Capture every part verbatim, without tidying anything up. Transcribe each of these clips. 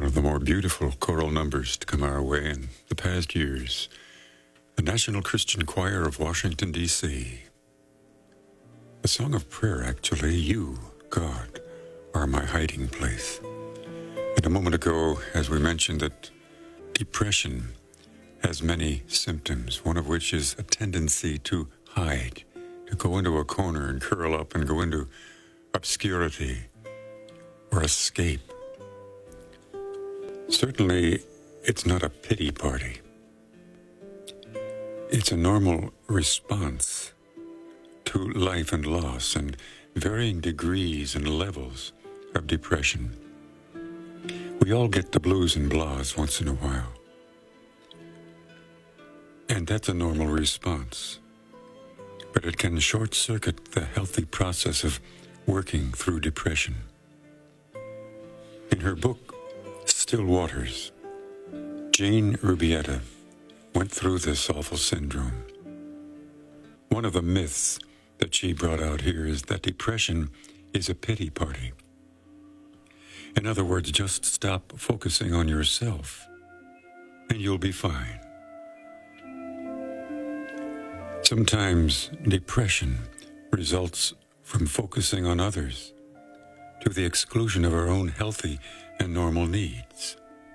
of the more beautiful choral numbers to come our way in the past years. The National Christian Choir of Washington, D C A song of prayer, actually. You, God, are my hiding place. And a moment ago, as we mentioned, that depression has many symptoms, one of which is a tendency to hide, to go into a corner and curl up and go into obscurity or escape. Certainly, it's not a pity party. It's a normal response to life and loss and varying degrees and levels of depression. We all get the blues and blahs once in a while. And that's a normal response. But it can short-circuit the healthy process of working through depression. In her book, Still Waters, Jane Rubietta went through this awful syndrome. One of the myths that she brought out here is that depression is a pity party. In other words, just stop focusing on yourself and you'll be fine. Sometimes depression results from focusing on others to the exclusion of our own healthy and normal needs.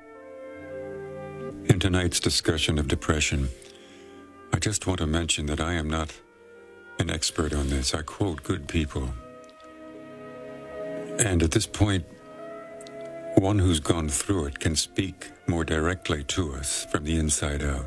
In tonight's discussion of depression, I just want to mention that I am not an expert on this. I quote good people. And at this point, one who's gone through it can speak more directly to us from the inside out.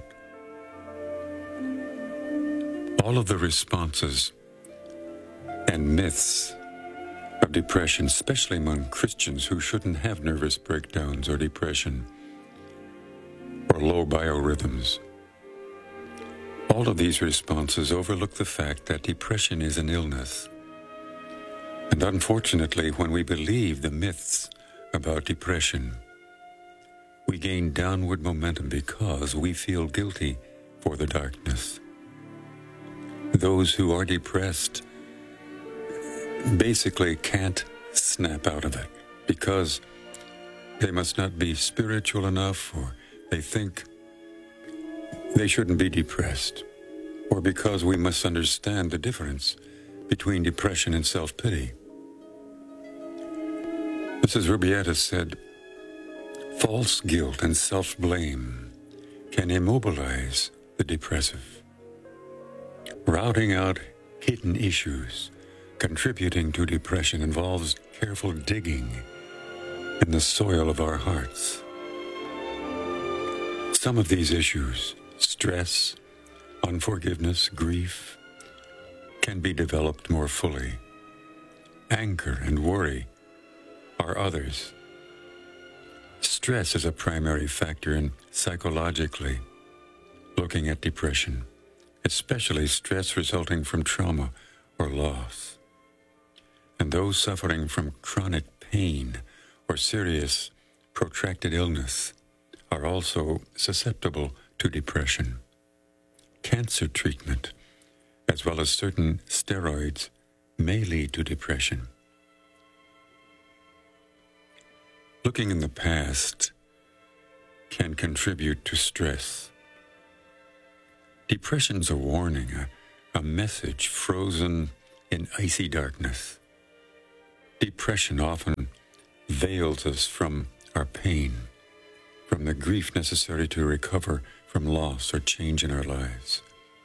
All of the responses and myths of depression, especially among Christians who shouldn't have nervous breakdowns or depression or low biorhythms. All of these responses overlook the fact that depression is an illness. And unfortunately, when we believe the myths about depression, we gain downward momentum because we feel guilty for the darkness. Those who are depressed basically can't snap out of it because they must not be spiritual enough, or they think they shouldn't be depressed, or because we must understand the difference between depression and self-pity. Missus Rubietta said, false guilt and self-blame can immobilize the depressive. Routing out hidden issues contributing to depression involves careful digging in the soil of our hearts. Some of these issues, stress, unforgiveness, grief, can be developed more fully. Anger and worry are others. Stress is a primary factor in psychologically looking at depression, especially stress resulting from trauma or loss. And those suffering from chronic pain or serious protracted illness are also susceptible to depression. Cancer treatment, as well as certain steroids, may lead to depression. Looking in the past can contribute to stress. Depression's a warning, a, a message frozen in icy darkness. Depression often veils us from our pain, from the grief necessary to recover from loss or change in our lives.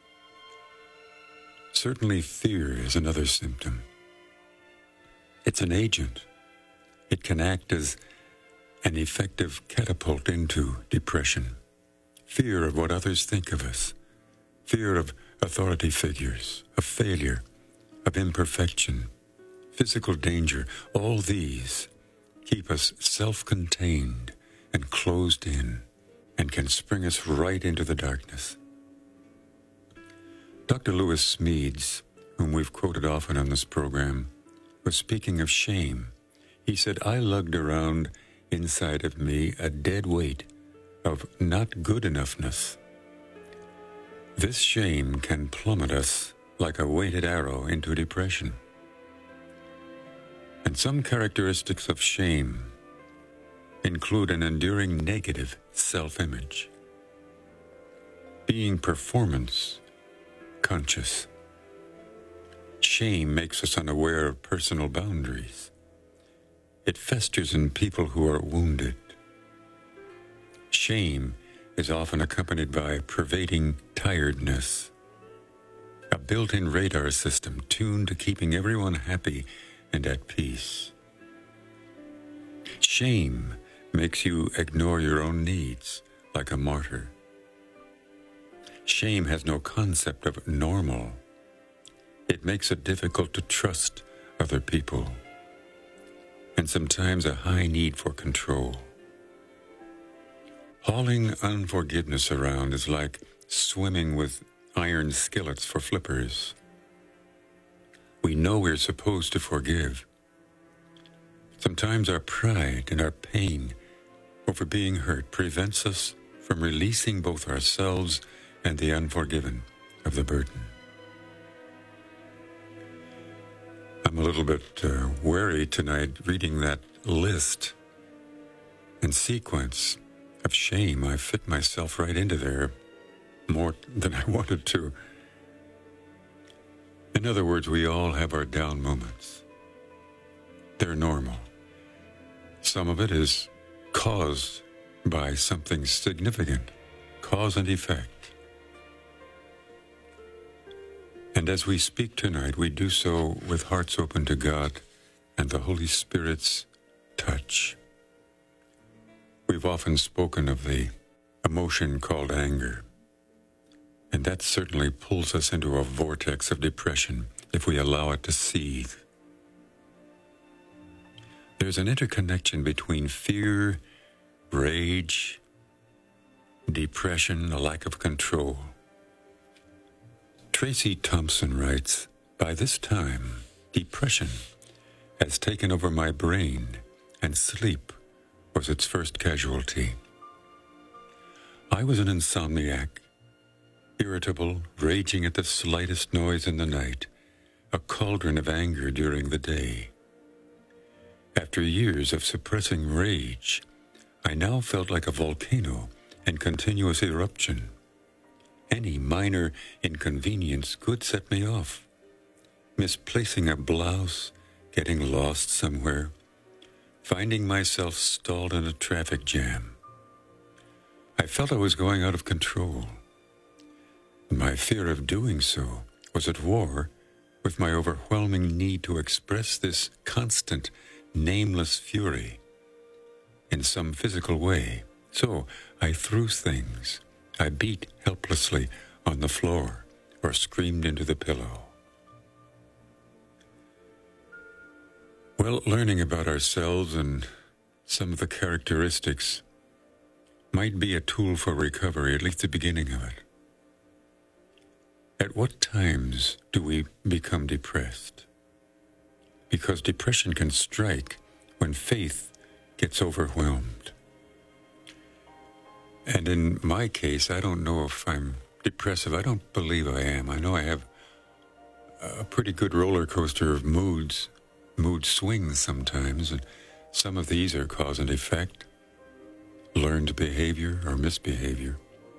Certainly, fear is another symptom. It's an agent. It can act as an effective catapult into depression. Fear of what others think of us. Fear of authority figures, of failure, of imperfection, physical danger. All these keep us self-contained and closed in and can spring us right into the darkness. Doctor Lewis Smedes, whom we've quoted often on this program, was speaking of shame. He said, I lugged around inside of me a dead weight of not good enoughness. This shame can plummet us like a weighted arrow into depression. And some characteristics of shame include an enduring negative self-image, being performance conscious. Shame makes us unaware of personal boundaries. It festers in people who are wounded. Shame is often accompanied by pervading tiredness, a built-in radar system tuned to keeping everyone happy and at peace. Shame makes you ignore your own needs like a martyr. Shame has no concept of normal. It makes it difficult to trust other people, and sometimes a high need for control. Hauling unforgiveness around is like swimming with iron skillets for flippers. We know we're supposed to forgive. Sometimes our pride and our pain over being hurt prevents us from releasing both ourselves and the unforgiven of the burden. I'm a little bit uh, wary tonight reading that list and sequence of shame. I fit myself right into there more than I wanted to. In other words, we all have our down moments. They're normal. Some of it is caused by something significant, cause and effect. And as we speak tonight, we do so with hearts open to God and the Holy Spirit's touch. We've often spoken of the emotion called anger, and that certainly pulls us into a vortex of depression if we allow it to seethe. There's an interconnection between fear, rage, depression, a lack of control. Tracy Thompson writes, "By this time, depression has taken over my brain, and sleep was its first casualty. I was an insomniac, irritable, raging at the slightest noise in the night, a cauldron of anger during the day. After years of suppressing rage, I now felt like a volcano in continuous eruption. Any minor inconvenience could set me off. Misplacing a blouse, getting lost somewhere, finding myself stalled in a traffic jam. I felt I was going out of control. My fear of doing so was at war with my overwhelming need to express this constant, nameless fury in some physical way. So I threw things. I beat helplessly on the floor or screamed into the pillow." Well, learning about ourselves and some of the characteristics might be a tool for recovery, at least the beginning of it. At what times do we become depressed? Because depression can strike when faith gets overwhelmed. And in my case, I don't know if I'm depressive. I don't believe I am. I know I have a pretty good roller coaster of moods, mood swings sometimes, and some of these are cause and effect, learned behavior or misbehavior.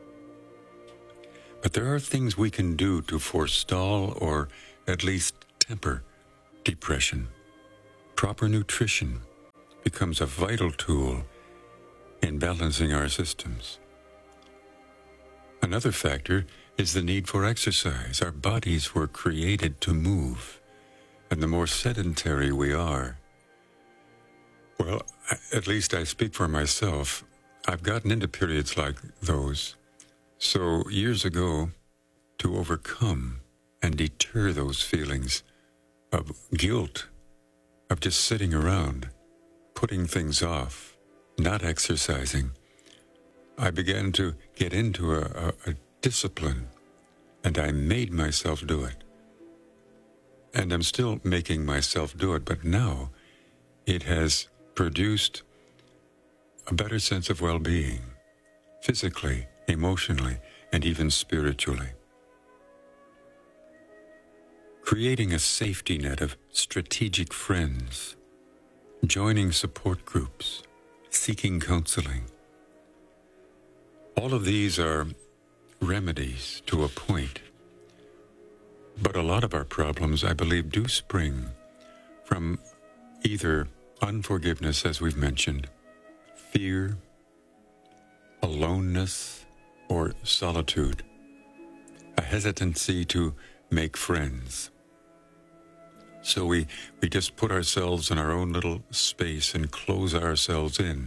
But there are things we can do to forestall or at least temper depression. Proper nutrition becomes a vital tool in balancing our systems. Another factor is the need for exercise. Our bodies were created to move, and the more sedentary we are, well, at least I speak for myself, I've gotten into periods like those. So years ago, to overcome and deter those feelings of guilt, of just sitting around, putting things off, not exercising, I began to get into a, a, a discipline, and I made myself do it. And I'm still making myself do it, but now it has produced a better sense of well-being, physically, emotionally, and even spiritually. Creating a safety net of strategic friends, joining support groups, seeking counseling. All of these are remedies to a point. But a lot of our problems, I believe, do spring from either unforgiveness, as we've mentioned, fear, aloneness, or solitude, a hesitancy to make friends. So we, we just put ourselves in our own little space and close ourselves in.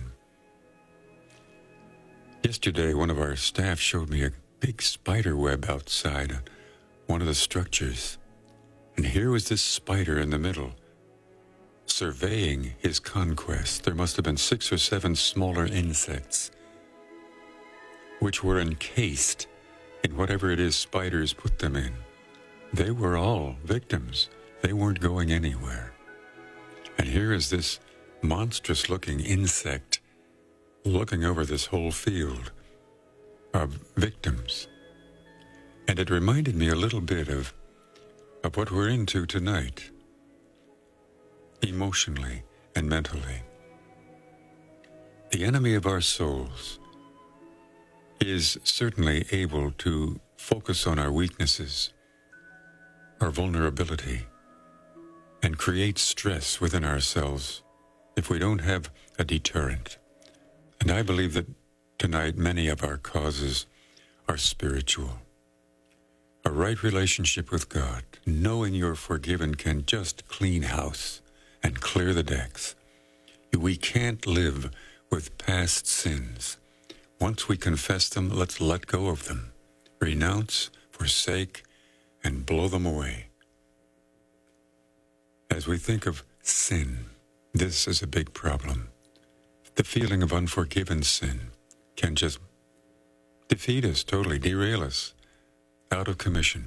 Yesterday, one of our staff showed me a big spider web outside one of the structures. And here was this spider in the middle, surveying his conquest. There must have been six or seven smaller insects, which were encased in whatever it is spiders put them in. They were all victims. They weren't going anywhere. And here is this monstrous-looking insect looking over this whole field of victims. And it reminded me a little bit of, of what we're into tonight, emotionally and mentally. The enemy of our souls is certainly able to focus on our weaknesses, our vulnerability, and create stress within ourselves if we don't have a deterrent. And I believe that tonight many of our causes are spiritual. A right relationship with God, knowing you're forgiven, can just clean house and clear the decks. We can't live with past sins. Once we confess them, let's let go of them, renounce, forsake, and blow them away. As we think of sin, this is a big problem. The feeling of unforgiven sin can just defeat us totally, derail us, out of commission.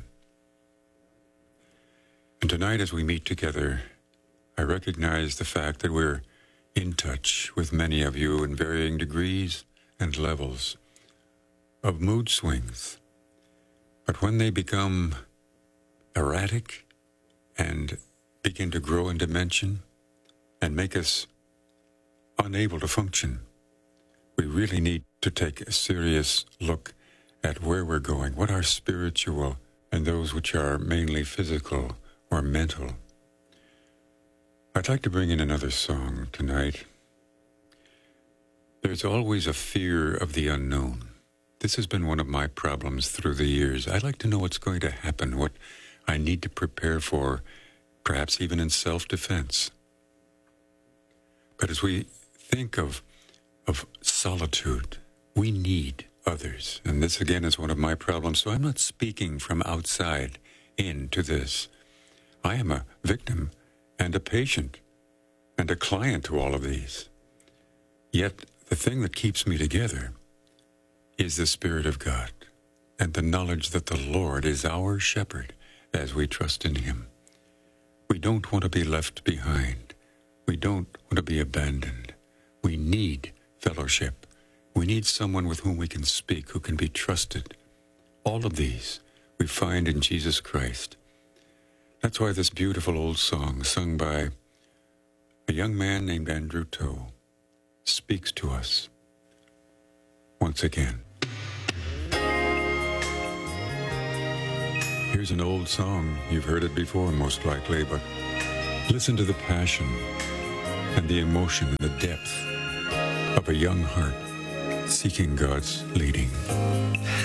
And tonight as we meet together, I recognize the fact that we're in touch with many of you in varying degrees and levels of mood swings. But when they become erratic and begin to grow in dimension and make us unable to function, we really need to take a serious look at where we're going, what are spiritual and those which are mainly physical or mental. I'd like to bring in another song tonight. There's always a fear of the unknown. This has been one of my problems through the years. I like to know what's going to happen, what I need to prepare for, perhaps even in self-defense. But as we think of, of solitude, we need others. And this, again, is one of my problems. So I'm not speaking from outside into this. I am a victim and a patient and a client to all of these. Yet the thing that keeps me together is the Spirit of God and the knowledge that the Lord is our shepherd as we trust in Him. We don't want to be left behind. We don't want to be abandoned. We need fellowship. We need someone with whom we can speak, who can be trusted. All of these we find in Jesus Christ. That's why this beautiful old song, sung by a young man named Andrew Toe, speaks to us once again. Here's an old song. You've heard it before, most likely, but listen to the passion and the emotion and the depth of a young heart seeking God's leading.